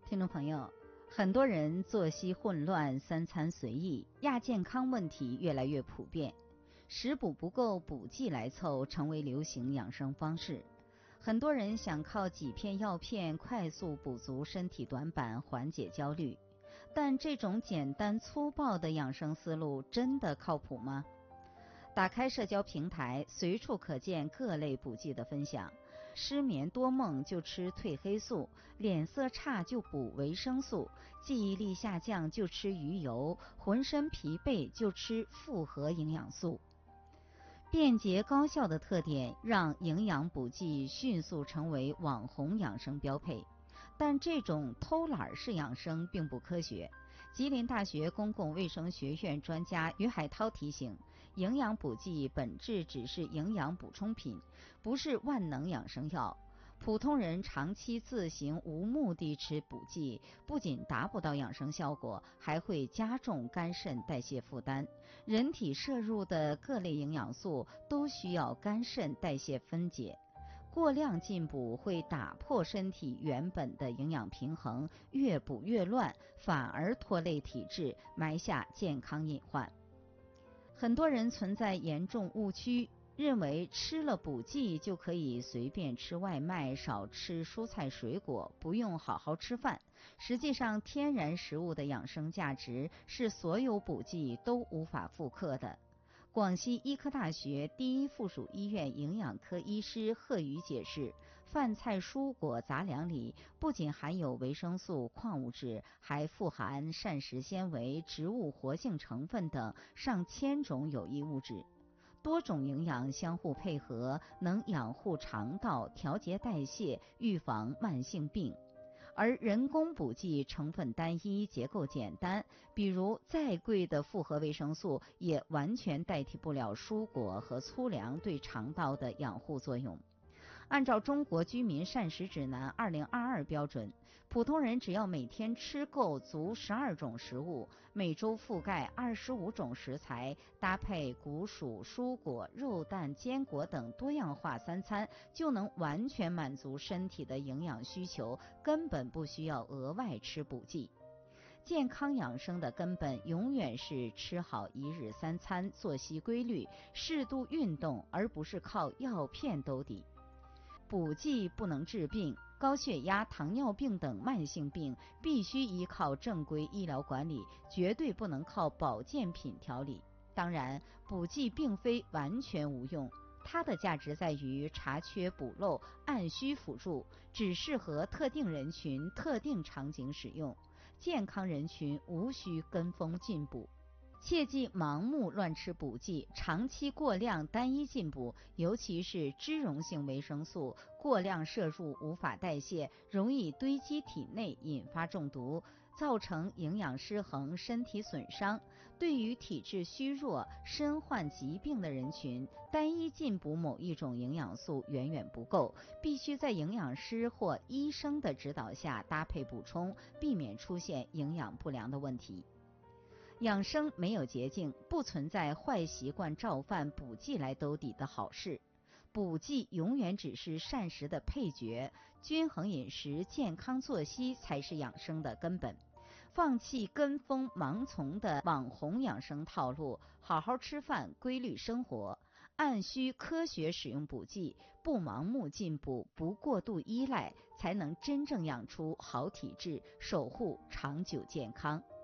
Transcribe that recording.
听众朋友，很多人作息混乱，三餐随意，亚健康问题越来越普遍，食补不够，补剂来凑成为流行养生方式。很多人想靠几片药片快速补足身体短板，缓解焦虑，但这种简单粗暴的养生思路真的靠谱吗？打开社交平台，随处可见各类补剂的分享。失眠多梦就吃褪黑素，脸色差就补维生素，记忆力下降就吃鱼油，浑身疲惫就吃复合营养素。便捷高效的特点让营养补剂迅速成为网红养生标配。但这种偷懒式养生并不科学。吉林大学公共卫生学院专家于海涛提醒，营养补剂本质只是营养补充品，不是万能养生药。普通人长期自行无目的吃补剂，不仅达不到养生效果，还会加重肝肾代谢负担。人体摄入的各类营养素都需要肝肾代谢分解，过量进补会打破身体原本的营养平衡，越补越乱，反而拖累体质，埋下健康隐患。很多人存在严重误区，认为吃了补剂就可以随便吃外卖，少吃蔬菜水果，不用好好吃饭。实际上，天然食物的养生价值是所有补剂都无法复刻的。广西医科大学第一附属医院营养科医师贺宇解释，饭菜蔬果杂粮里不仅含有维生素、矿物质，还富含膳食纤维、植物活性成分等上千种有益物质。多种营养相互配合，能养护肠道、调节代谢、预防慢性病。而人工补剂成分单一，结构简单，比如再贵的复合维生素也完全代替不了蔬果和粗粮对肠道的养护作用。按照中国居民膳食指南2022标准，普通人只要每天吃够足12种食物，每周覆盖25种食材，搭配谷薯、蔬果、肉蛋、坚果等多样化三餐，就能完全满足身体的营养需求，根本不需要额外吃补剂。健康养生的根本永远是吃好一日三餐，作息规律，适度运动，而不是靠药片兜底。补剂不能治病，高血压、糖尿病等慢性病必须依靠正规医疗管理，绝对不能靠保健品调理。当然，补剂并非完全无用，它的价值在于查缺补漏，按需辅助，只适合特定人群、特定场景使用。健康人群无需跟风进补。切忌盲目乱吃补剂，长期过量单一进补，尤其是脂溶性维生素过量摄入无法代谢，容易堆积体内，引发中毒，造成营养失衡，身体损伤。对于体质虚弱、身患疾病的人群，单一进补某一种营养素远远不够，必须在营养师或医生的指导下搭配补充，避免出现营养不良的问题。养生没有捷径，不存在坏习惯照饭、补剂来兜底的好事。补剂永远只是膳食的配角，均衡饮食、健康作息才是养生的根本。放弃跟风盲从的网红养生套路，好好吃饭，规律生活，按需科学使用补剂，不盲目进补，不过度依赖，才能真正养出好体质，守护长久健康。